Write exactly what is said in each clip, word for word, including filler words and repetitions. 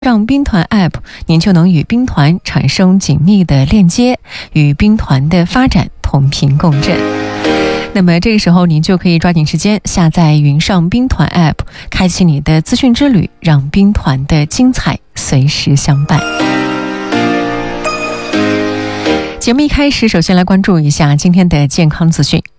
上兵团 App， 您就能与兵团产生紧密的链接，与兵团的发展同频共振。那么这个时候您就可以抓紧时间下载云上兵团 App， 开启你的资讯之旅，让兵团的精彩随时相伴。节目一开始，首先来关注一下今天的健康资讯。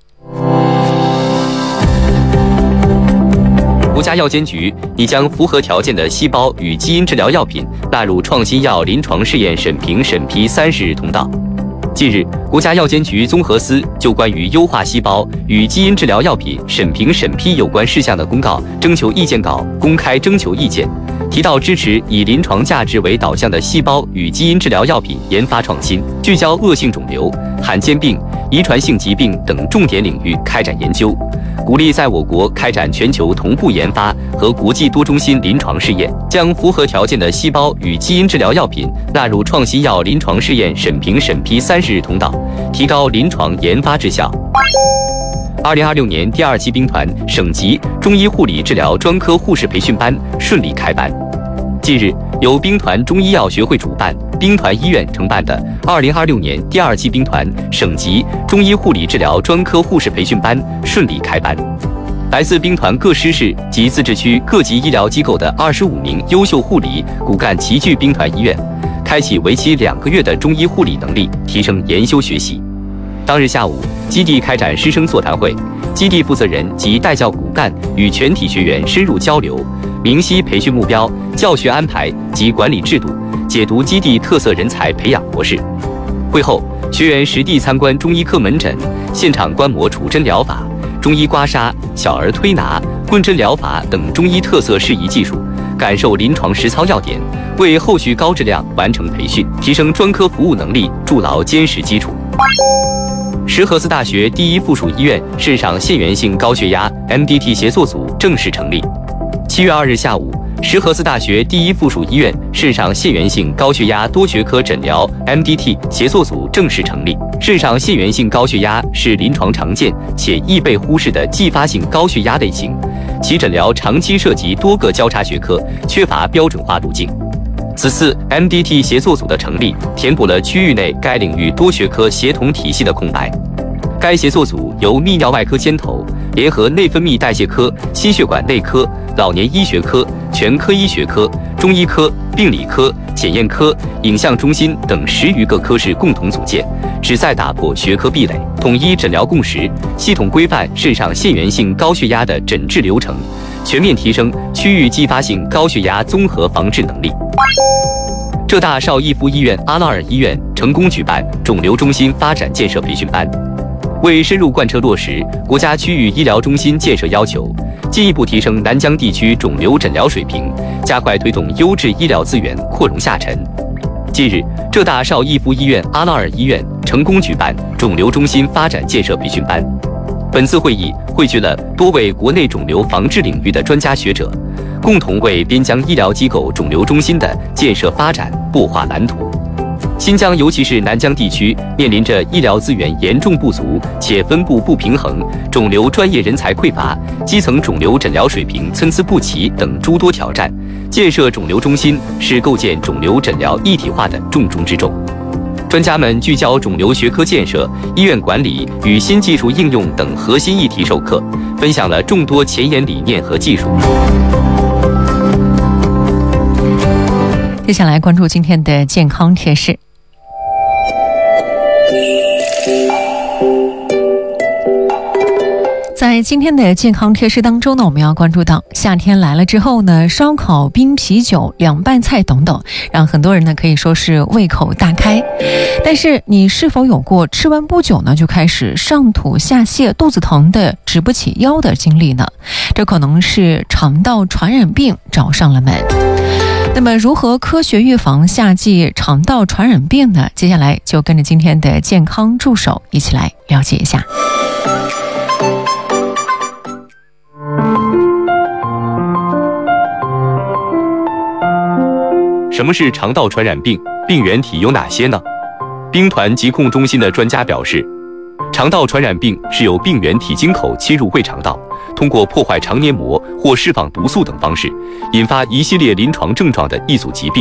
国家药监局拟将符合条件的细胞与基因治疗药品纳入创新药临床试验审评审批三十日通道。近日，国家药监局综合司就关于优化细胞与基因治疗药品审评审批有关事项的公告征求意见稿公开征求意见，提到支持以临床价值为导向的细胞与基因治疗药品研发创新，聚焦恶性肿瘤、罕见病、遗传性疾病等重点领域开展研究，鼓励在我国开展全球同步研发和国际多中心临床试验，将符合条件的细胞与基因治疗药品纳入创新药临床试验审评审批三十日通道，提高临床研发质效。二零二六年第二期兵团省级中医护理治疗专科护士培训班顺利开班。近日，由兵团中医药学会主办、兵团医院承办的二零二六年第二期兵团省级中医护理治疗专科护士培训班顺利开班。来自兵团各师市及自治区各级医疗机构的二十五名优秀护理骨干齐聚兵团医院，开启为期两个月的中医护理能力提升研修学习。当日下午，基地开展师生座谈会，基地负责人及带教骨干与全体学员深入交流，明晰培训目标、教学安排及管理制度，解读基地特色人才培养模式。会后，学员实地参观中医科门诊，现场观摩杵针疗法、中医刮痧、小儿推拿、棍针疗法等中医特色适宜技术，感受临床实操要点，为后续高质量完成培训、提升专科服务能力筑牢坚实基础。石河子大学第一附属医院肾上腺源性高血压 M D T 协作组正式成立。七月二日下午，石河子大学第一附属医院肾上腺源性高血压多学科诊疗 M D T 协作组正式成立。肾上腺源性高血压是临床常见且易被忽视的继发性高血压类型，其诊疗长期涉及多个交叉学科，缺乏标准化路径。此次 M D T 协作组的成立，填补了区域内该领域多学科协同体系的空白。该协作组由泌尿外科牵头，联合内分泌代谢科、心血管内科、老年医学科、全科医学科、中医科、病理科、检验科、影像中心等十余个科室共同组建，旨在打破学科壁垒，统一诊疗共识，系统规范肾上腺源性高血压的诊治流程，全面提升区域继发性高血压综合防治能力。浙大邵逸夫医院阿拉尔医院成功举办肿瘤中心发展建设培训班，为深入贯彻落实国家区域医疗中心建设要求，进一步提升南疆地区肿瘤诊疗水平，加快推动优质医疗资源扩容下沉。近日，浙大邵逸夫医院阿拉尔医院成功举办肿瘤中心发展建设培训班。本次会议汇聚了多位国内肿瘤防治领域的专家学者，共同为边疆医疗机构肿瘤中心的建设发展擘画蓝图。新疆尤其是南疆地区面临着医疗资源严重不足且分布不平衡、肿瘤专业人才匮乏、基层肿瘤诊疗水平参差不齐等诸多挑战，建设肿瘤中心是构建肿瘤诊疗一体化的重中之重。专家们聚焦肿瘤学科建设、医院管理与新技术应用等核心议题授课，分享了众多前沿理念和技术。 接下来关注今天的健康贴士。在今天的健康贴士当中呢，我们要关注到夏天来了之后呢，烧烤、冰啤酒、凉拌菜等等，让很多人呢可以说是胃口大开。但是你是否有过吃完不久呢就开始上吐下泻、肚子疼的直不起腰的经历呢？这可能是肠道传染病找上了门。那么如何科学预防夏季肠道传染病呢？接下来就跟着今天的健康助手一起来了解一下。 什么是肠道传染病？病原体有哪些呢？兵团疾控中心的专家表示， 肠道传染病是由病原体经口侵入胃肠道，通过破坏肠黏膜或释放毒素等方式，引发一系列临床症状的一组疾病。